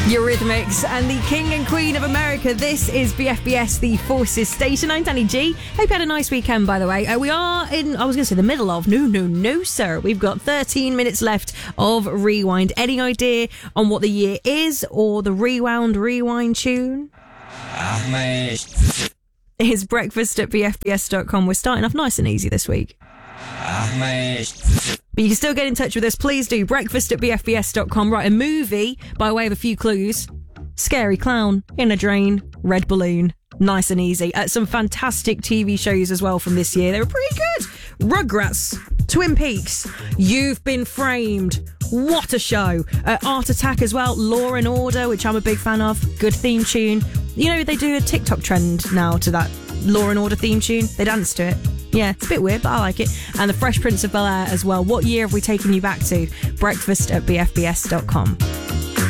Eurythmics and the King and Queen of America. This is BFBS, the Forces Station. I'm Danny G. Hope you had a nice weekend, by the way. We are in, I was going to say the middle of. No, sir. We've got 13 minutes left of Rewind. Any idea on what the year is or the rewind tune? It's breakfast at bfbs.com. We're starting off nice and easy this week. But you can still get in touch with us. Please do. Breakfast at bfbs.com. Right, a movie, by way of a few clues. Scary Clown, In a Drain, Red Balloon. Nice and easy. Some fantastic TV shows as well from this year. They were pretty good. Rugrats, Twin Peaks, You've Been Framed. What a show. Art Attack as well. Law and Order, which I'm a big fan of. Good theme tune. You know, they do a TikTok trend now to that Law and Order theme tune. They dance to it. Yeah, it's a bit weird, but I like it. And The Fresh Prince of Bel-Air as well. What year have we taken you back to? Breakfast at bfbs.com.